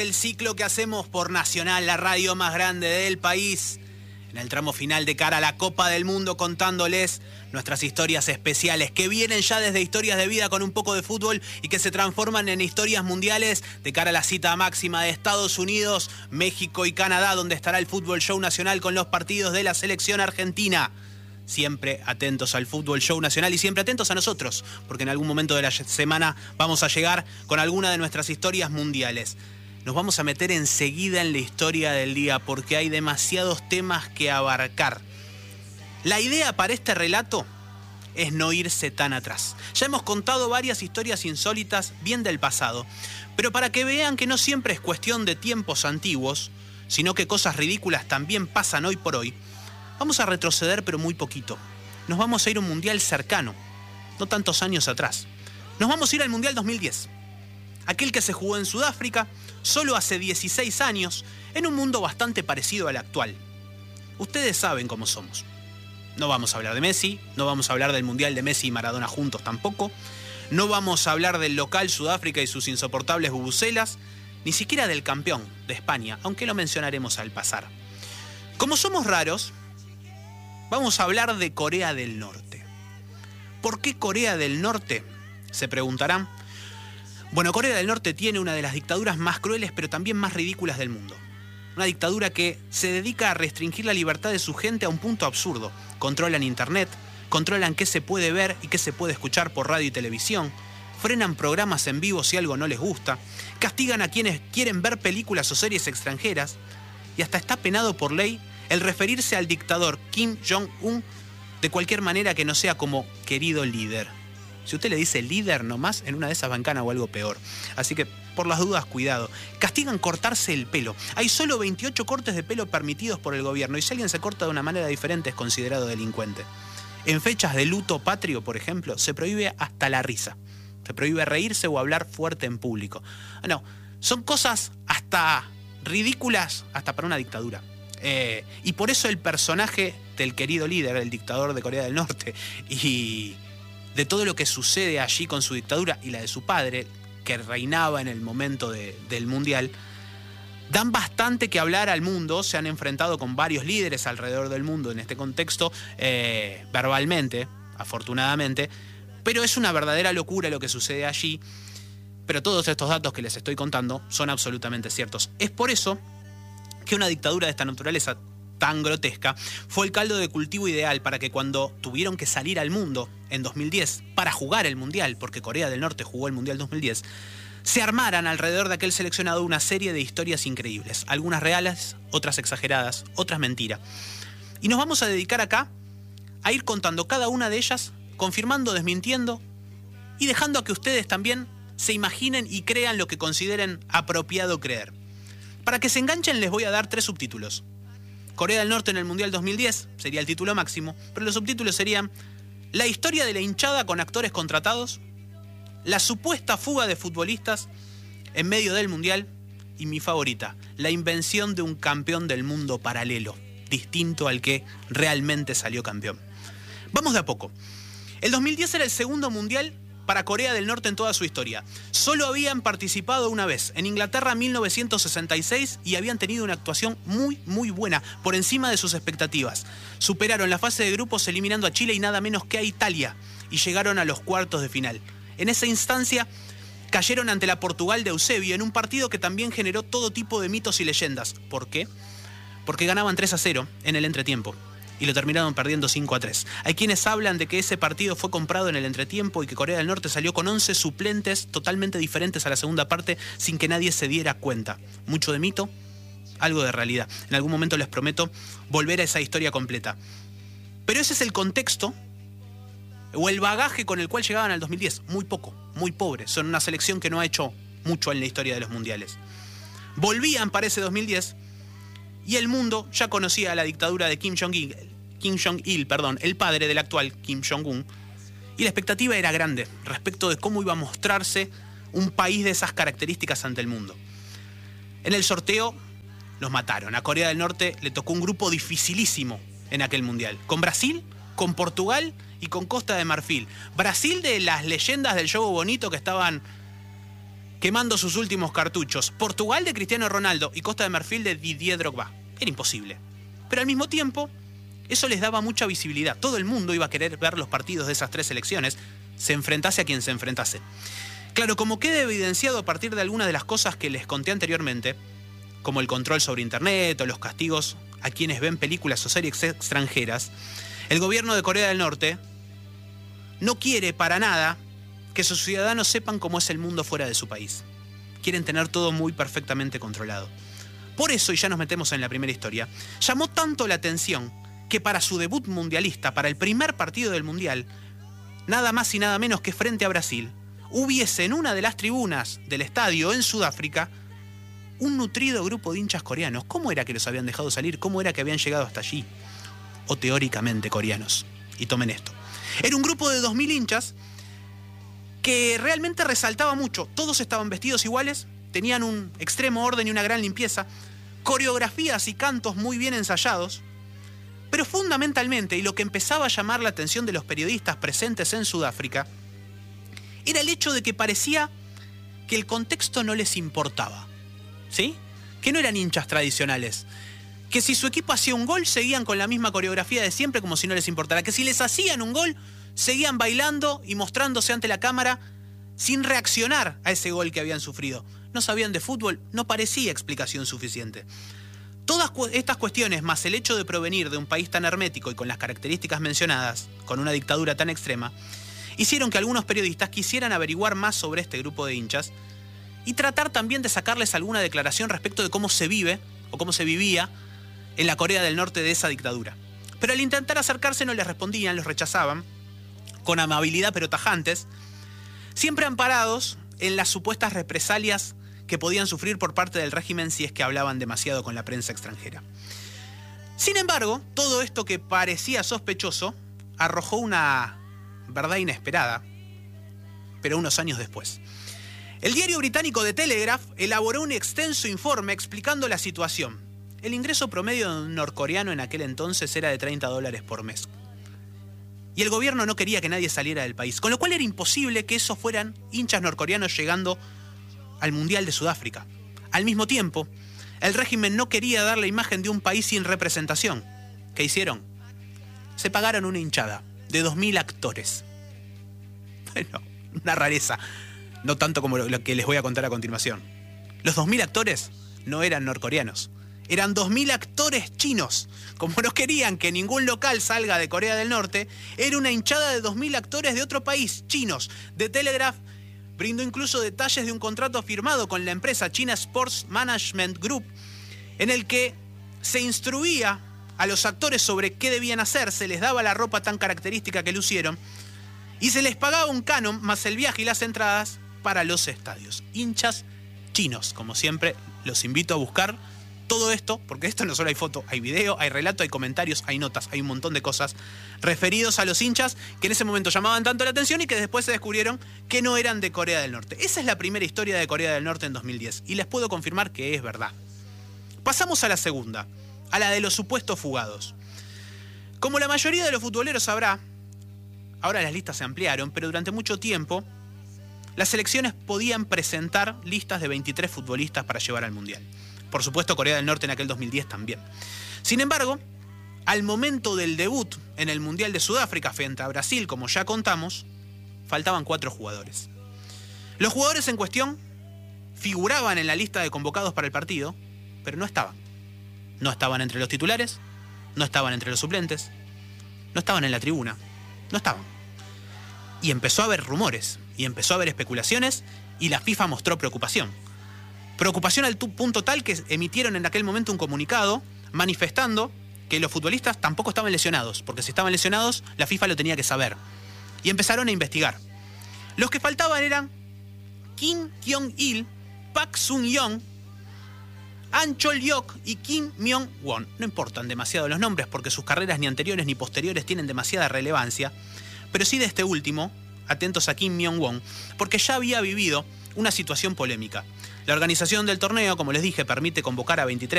El ciclo que hacemos por Nacional, la radio más grande del país, en el tramo final de cara a la Copa del Mundo, contándoles nuestras historias especiales que vienen ya desde historias de vida con un poco de fútbol y que se transforman en historias mundiales de cara a la cita máxima de Estados Unidos, México y Canadá, donde estará el Fútbol Show Nacional con los partidos de la selección argentina. Siempre atentos al Fútbol Show Nacional y siempre atentos a nosotros, porque en algún momento de la semana vamos a llegar con alguna de nuestras historias mundiales. Nos vamos a meter enseguida en la historia del día porque hay demasiados temas que abarcar. La idea para este relato es no irse tan atrás. Ya hemos contado varias historias insólitas bien del pasado, pero para que vean que no siempre es cuestión de tiempos antiguos, sino que cosas ridículas también pasan hoy por hoy, vamos a retroceder pero muy poquito. Nos vamos a ir a un mundial cercano, no tantos años atrás. Nos vamos a ir al Mundial 2010. Aquel que se jugó en Sudáfrica solo hace 16 años, en un mundo bastante parecido al actual. Ustedes saben cómo somos. No vamos a hablar de Messi, no vamos a hablar del Mundial de Messi y Maradona juntos tampoco, no vamos a hablar del local Sudáfrica y sus insoportables bubucelas, ni siquiera del campeón de España, aunque lo mencionaremos al pasar. Como somos raros, vamos a hablar de Corea del Norte. ¿Por qué Corea del Norte? Se preguntarán. Bueno, Corea del Norte tiene una de las dictaduras más crueles pero también más ridículas del mundo. Una dictadura que se dedica a restringir la libertad de su gente a un punto absurdo. Controlan internet, controlan qué se puede ver y qué se puede escuchar por radio y televisión, frenan programas en vivo si algo no les gusta, castigan a quienes quieren ver películas o series extranjeras y hasta está penado por ley el referirse al dictador Kim Jong-un de cualquier manera que no sea como querido líder. Si usted le dice líder nomás, en una de esas bancana o algo peor. Así que, por las dudas, cuidado. Castigan cortarse el pelo. Hay solo 28 cortes de pelo permitidos por el gobierno y si alguien se corta de una manera diferente es considerado delincuente. En fechas de luto patrio, por ejemplo, se prohíbe hasta la risa. Se prohíbe reírse o hablar fuerte en público. No, son cosas hasta ridículas, hasta para una dictadura. Y por eso el personaje del querido líder, el dictador de Corea del Norte, y de todo lo que sucede allí con su dictadura y la de su padre, que reinaba en el momento del Mundial, dan bastante que hablar al mundo. Se han enfrentado con varios líderes alrededor del mundo en este contexto, verbalmente, afortunadamente, pero es una verdadera locura lo que sucede allí. Pero todos estos datos que les estoy contando son absolutamente ciertos. Es por eso que una dictadura de esta naturaleza tan grotesca fue el caldo de cultivo ideal para que cuando tuvieron que salir al mundo en 2010 para jugar el Mundial, porque Corea del Norte jugó el Mundial 2010, se armaran alrededor de aquel seleccionado una serie de historias increíbles, algunas reales, otras exageradas, otras mentiras. Y nos vamos a dedicar acá a ir contando cada una de ellas, confirmando, desmintiendo y dejando a que ustedes también se imaginen y crean lo que consideren apropiado creer. Para que se enganchen les voy a dar 3 subtítulos. Corea del Norte en el Mundial 2010 sería el título máximo, pero los subtítulos serían la historia de la hinchada con actores contratados, la supuesta fuga de futbolistas en medio del Mundial y mi favorita, la invención de un campeón del mundo paralelo, distinto al que realmente salió campeón. Vamos de a poco. El 2010 era el segundo Mundial para Corea del Norte en toda su historia. Solo habían participado una vez, en Inglaterra en 1966, y habían tenido una actuación muy buena, por encima de sus expectativas. Superaron la fase de grupos eliminando a Chile y nada menos que a Italia, y llegaron a los cuartos de final. En esa instancia cayeron ante la Portugal de Eusebio, en un partido que también generó todo tipo de mitos y leyendas. ¿Por qué? Porque ganaban 3-0 en el entretiempo y lo terminaron perdiendo 5-3. Hay quienes hablan de que ese partido fue comprado en el entretiempo y que Corea del Norte salió con 11 suplentes totalmente diferentes a la segunda parte sin que nadie se diera cuenta. Mucho de mito, algo de realidad. En algún momento les prometo volver a esa historia completa. Pero ese es el contexto o el bagaje con el cual llegaban al 2010. Muy poco, muy pobre. Son una selección que no ha hecho mucho en la historia de los mundiales. Volvían para ese 2010 y el mundo ya conocía la dictadura de Kim Jong-il, el padre del actual Kim Jong-un, y la expectativa era grande respecto de cómo iba a mostrarse un país de esas características ante el mundo. En el sorteo los mataron. A Corea del Norte le tocó un grupo dificilísimo en aquel mundial, con Brasil, con Portugal y con Costa de Marfil. Brasil, de las leyendas del juego bonito que estaban quemando sus últimos cartuchos. Portugal de Cristiano Ronaldo y Costa de Marfil de Didier Drogba. Era imposible. Pero al mismo tiempo, eso les daba mucha visibilidad. Todo el mundo iba a querer ver los partidos de esas tres selecciones, se enfrentase a quien se enfrentase. Claro, como queda evidenciado a partir de algunas de las cosas que les conté anteriormente, como el control sobre internet o los castigos a quienes ven películas o series extranjeras, el gobierno de Corea del Norte no quiere para nada que sus ciudadanos sepan cómo es el mundo fuera de su país. Quieren tener todo muy perfectamente controlado. Por eso, y ya nos metemos en la primera historia, llamó tanto la atención que para su debut mundialista, para el primer partido del Mundial, nada más y nada menos que frente a Brasil, hubiese en una de las tribunas del estadio en Sudáfrica un nutrido grupo de hinchas coreanos. ¿Cómo era que los habían dejado salir? ¿Cómo era que habían llegado hasta allí? O teóricamente coreanos. Y tomen esto. Era un grupo de 2.000 hinchas que realmente resaltaba mucho. Todos estaban vestidos iguales, tenían un extremo orden y una gran limpieza, coreografías y cantos muy bien ensayados, pero fundamentalmente, y lo que empezaba a llamar la atención de los periodistas presentes en Sudáfrica, era el hecho de que parecía que el contexto no les importaba, ¿sí? Que no eran hinchas tradicionales, que si su equipo hacía un gol seguían con la misma coreografía de siempre como si no les importara, que si les hacían un gol seguían bailando y mostrándose ante la cámara sin reaccionar a ese gol que habían sufrido. No sabían de fútbol, no parecía explicación suficiente. Todas estas cuestiones, más el hecho de provenir de un país tan hermético y con las características mencionadas, con una dictadura tan extrema, hicieron que algunos periodistas quisieran averiguar más sobre este grupo de hinchas y tratar también de sacarles alguna declaración respecto de cómo se vive o cómo se vivía en la Corea del Norte de esa dictadura. Pero al intentar acercarse no les respondían, los rechazaban, con amabilidad pero tajantes, siempre amparados en las supuestas represalias que podían sufrir por parte del régimen si es que hablaban demasiado con la prensa extranjera. Sin embargo, todo esto que parecía sospechoso arrojó una verdad inesperada, pero unos años después. El diario británico The Telegraph elaboró un extenso informe explicando la situación. El ingreso promedio de un norcoreano en aquel entonces era de $30 por mes. Y el gobierno no quería que nadie saliera del país, con lo cual era imposible que esos fueran hinchas norcoreanos llegando al Mundial de Sudáfrica. Al mismo tiempo, el régimen no quería dar la imagen de un país sin representación. ¿Qué hicieron? Se pagaron una hinchada de 2.000 actores. Bueno, una rareza. No tanto como lo que les voy a contar a continuación. Los 2.000 actores no eran norcoreanos. Eran 2.000 actores chinos. Como no querían que ningún local salga de Corea del Norte, era una hinchada de 2.000 actores de otro país, chinos. The Telegraph brindó incluso detalles de un contrato firmado con la empresa China Sports Management Group, en el que se instruía a los actores sobre qué debían hacer, se les daba la ropa tan característica que lucieron, y se les pagaba un canon más el viaje y las entradas para los estadios. Hinchas chinos, como siempre, los invito a buscar todo esto, porque esto no solo hay foto, hay video, hay relato, hay comentarios, hay notas, hay un montón de cosas referidos a los hinchas que en ese momento llamaban tanto la atención y que después se descubrieron que no eran de Corea del Norte. Esa es la primera historia de Corea del Norte en 2010 y les puedo confirmar que es verdad. Pasamos a la segunda, a la de los supuestos fugados. Como la mayoría de los futboleros sabrá, ahora las listas se ampliaron, pero durante mucho tiempo las selecciones podían presentar listas de 23 futbolistas para llevar al Mundial. Por supuesto, Corea del Norte en aquel 2010 también. Sin embargo, al momento del debut en el Mundial de Sudáfrica frente a Brasil, como ya contamos, faltaban 4 jugadores. Los jugadores en cuestión figuraban en la lista de convocados para el partido, pero no estaban. No estaban entre los titulares, no estaban entre los suplentes, no estaban en la tribuna, no estaban. Y empezó a haber rumores, y empezó a haber especulaciones, y la FIFA mostró preocupación. Preocupación al punto tal que emitieron en aquel momento un comunicado manifestando que los futbolistas tampoco estaban lesionados, porque si estaban lesionados, la FIFA lo tenía que saber. Y empezaron a investigar. Los que faltaban eran Kim Kyong-il, Park Sung-yeon, An Chol-yok y Kim Myong-won. No importan demasiado los nombres porque sus carreras ni anteriores ni posteriores tienen demasiada relevancia, pero sí de este último, atentos a Kim Myong-won, porque ya había vivido una situación polémica. La organización del torneo, como les dije, permite convocar a 23